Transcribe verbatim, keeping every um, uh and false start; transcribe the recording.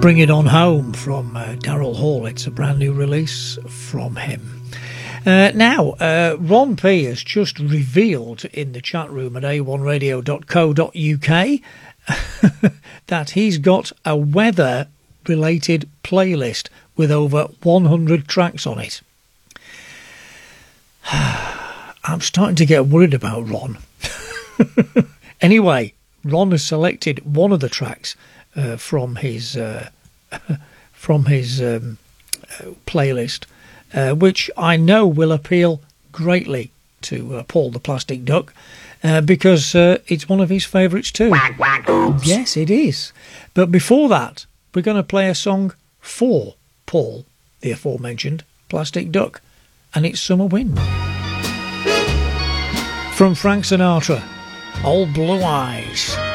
Bring It On Home from uh, Daryl Hall. It's a brand new release from him. Uh, now, uh, Ron P has just revealed in the chat room at a one radio dot co dot uk that he's got a weather-related playlist with over one hundred tracks on it. I'm starting to get worried about Ron. Anyway, Ron has selected one of the tracks uh, from his uh, from his um, uh, playlist, uh, which I know will appeal greatly to uh, Paul the Plastic Duck, uh, because uh, it's one of his favourites too. Quack, quack, oops. Yes, it is. But before that, we're going to play a song for Paul, the aforementioned Plastic Duck, and it's Summer Wind. From Frank Sinatra, Old Blue Eyes.